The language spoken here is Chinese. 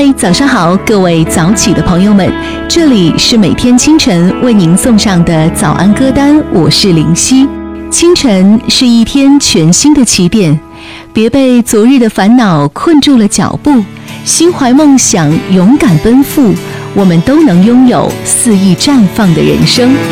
嗨，早上好，各位早起的朋友们，这里是每天清晨为您送上的早安歌单，我是林夕。清晨是一天全新的起点，别被昨日的烦恼困住了脚步，心怀梦想，勇敢奔赴，我们都能拥有肆意绽放的人生。